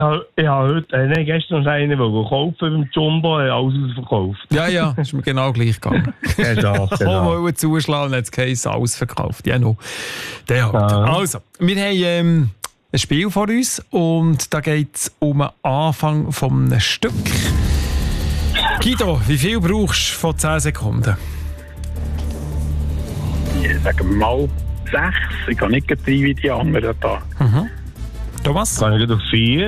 Ich habe heute, gestern noch einen kaufen beim Jumbo, alles ausverkauft. Ja, ist mir genau gleich gegangen. Genau. Wollen zuschlagen und jetzt geheißen, alles verkauft. Ja, no. Der halt. Also, wir haben ein Spiel vor uns und da geht es um den Anfang vom Stück. Guido, wie viel brauchst du von 10 Sekunden? Ich sage mal 6. Ich kann nicht rein wie die anderen da. Thomas? Kann ich auf 4?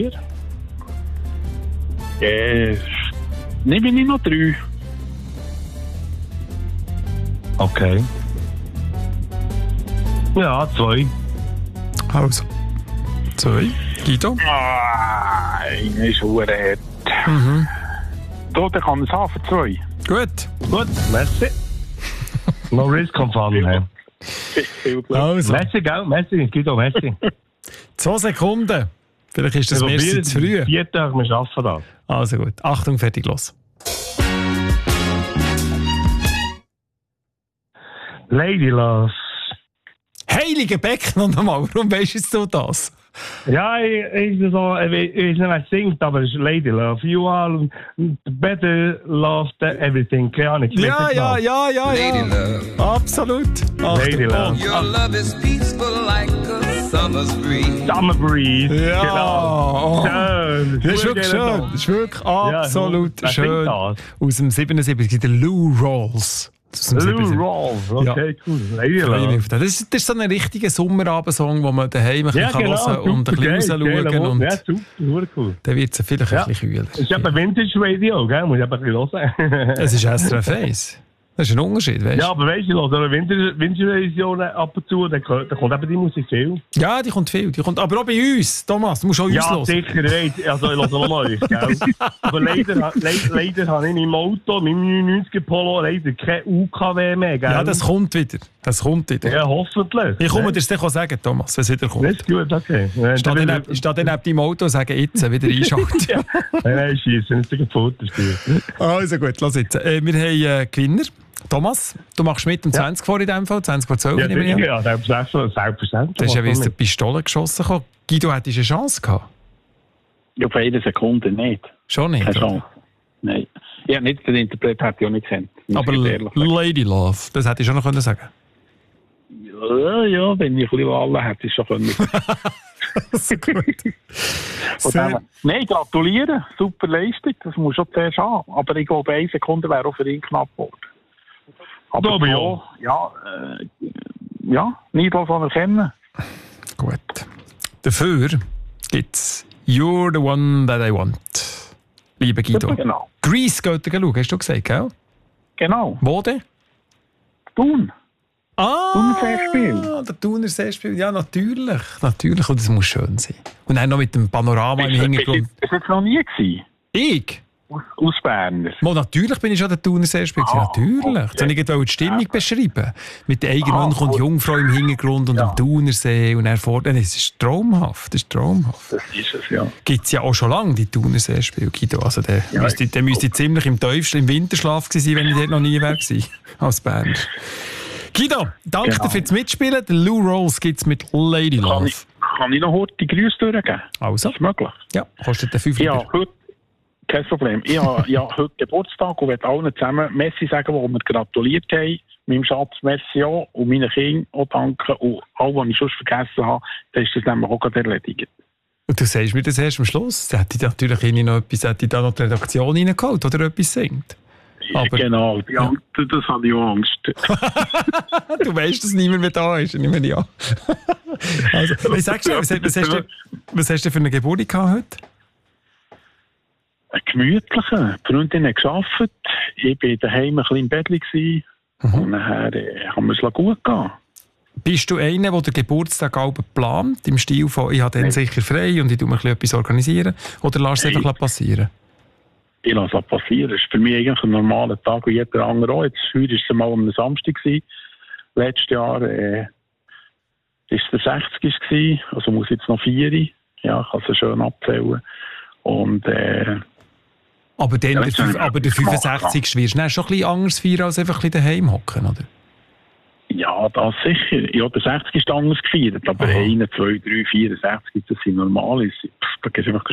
Nehme ich noch 3. Okay. Ja, 2. Also. 2. Guido? Einer ist verdammt hart. Da kann ich es haben für 2. Gut, merci. No risk on fun, man. also. Merci, gell? Merci, Guido, merci. 2 Sekunden. Vielleicht ist das Merci zu früh. 4 Tage, wir schaffen das. Also gut. Achtung, fertig, los. Lady Love. Heilige Becken noch einmal. Warum weisst du das? Ja, ich weiß nicht, wer singt, aber es ist Lady Love. You are better love than everything. Keine Ahnung. Ja. Lady Love. Absolut. Lady Love. Your love is peaceful like a summer's breeze. Summer Breeze. Ja. Genau. Schön. Das ist wirklich schön. Das ist wirklich absolut schön. Das? Aus dem 77. Der Lou Rawls. Lou Rawls. Okay, cool. Lady Love. Das ist so ein richtiger Sommerabendsong, wo man daheim hören kann und ein bisschen rausschauen und ja, super, cool. dann wird es vielleicht ein bisschen kühler. Das ist eben Vintage Radio, gell? Muss ich eben ein bisschen hören. Es ist SRF 1. Das ist ein Unterschied, weißt du? Ja, aber weißt du, so eine Vintage-Version ab und zu, da kommt eben die Musik viel. Ja, die kommt viel. Aber auch bei uns, Thomas, du musst auch uns hören. Ja, sicher, also ich höre nochmal euch, gell? Aber leider habe ich im Auto, mit meinem 99er Polo, leider kein UKW mehr, gell? Ja, das kommt wieder. Ja, hoffentlich. Ich komme dir das sagen, Thomas, wenn es wieder kommt. Das ist gut, okay. Steht dann neben deinem Auto und sagen, jetzt wieder einschalten. Nein, schießen, das ist ein Fotospiel. Also gut, lass jetzt. Wir haben Gewinner. Thomas, du machst mit um 20 vor in dem Fall, 20 vor 12. Ja, selbstverständlich. Das ist ja wie aus der Pistole geschossen gekommen. Guido, hättest du eine Chance gehabt? Ja, auf 1 Sekunde nicht. Schon nicht? Keine Chance. Nein. Ja, nicht den Interpret hätte ich auch nicht gesehen. Aber Lady Love, das hätte ich schon noch sagen können. Ja, wenn ich ein bisschen Wahlen hätte, ich schon können. So gut. Nein, gratulieren. Super Leistung. Das muss schon zuerst haben. Aber ich glaube, 1 Sekunde wäre auch für ihn knapp geworden. Aber ja, neidlos anerkennen. Gut. Dafür gibt es You're the One That I Want. Liebe Guido. Genau. Grease geht schauen, hast du gesagt, gell? Genau. Wo denn? Thun. Thunerseespiel. Der Thunerseespiel, ja, natürlich. Natürlich, und das muss schön sein. Und dann noch mit dem Panorama im Hintergrund. Das war jetzt noch nie gewesen. Ich? Aus Berner. Natürlich bin ich schon der Thunerseespiel. Natürlich. Jetzt wollte ich die Stimmung beschreiben. Mit der Eigenmönch und Jungfrau im Hintergrund und dem Thunersee und vorne. Das ist traumhaft. Das ist es, ja. Gibt es ja auch schon lange, die Thunerseespiele, Guido. Also der müsste ziemlich im tiefsten, im Winterschlaf gewesen sein, wenn ich dort noch nie wäre als Berner. Guido, danke dir fürs Mitspielen. Den Lou Rawls gibt es mit Lady Love. Kann ich noch heute die Grüße durchgeben? Also. Ist möglich? Ja, kostet den 5 Liter. Ja, heute, kein Problem. Ich habe heute Geburtstag und werde allen zusammen Messi sagen, die mir gratuliert haben. Meinem Schatz Messi auch und meinen Kindern auch danken. Und alle, die ich schon vergessen habe, dann ist das nämlich auch gerade erledigt. Und du sagst mir das erst am Schluss. Da hätte ich natürlich noch etwas, hätte ich da noch die Redaktion reingeholt, oder etwas singt. Aber, genau, ja. Das habe ich auch Angst. Du weißt, dass niemand mehr da ist, nehme ich an. Also, was hast du für eine Geburt gehabt heute? Eine gemütliche. Die Freundin hat gearbeitet. Ich war daheim ein bisschen im Bett. Und nachher haben wir es gut gehen. Bist du einer, der den Geburtstag auch plant, im Stil von, ich habe dann sicher frei und ich tue mir etwas organisieren? Oder lässt es einfach passieren? Ich lasse es passieren. Es ist für mich eigentlich ein normaler Tag wie jeder andere auch. Jetzt, heute war es mal am Samstag. Letztes Jahr war es der 60. Also muss jetzt noch 4. Ja, ich kann es schön abzählen. Und, aber der 65. wirst du schon ein bisschen anders feiern, als einfach ein bisschen daheim hocken, oder? Ja, das sicher. Ja, der 60 ist anders gefeiert, aber 1, 2, 3, 64, das sind normal. Da gehst du einfach